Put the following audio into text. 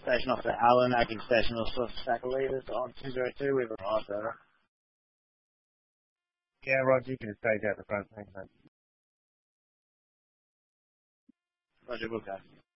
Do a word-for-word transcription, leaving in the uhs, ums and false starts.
Station Officer Allen, acting Station Officer Stack of Leaders on two zero two, we've arrived over. Yeah, Roger, you can stage out the front. Thanks, mate. Roger, we'll go.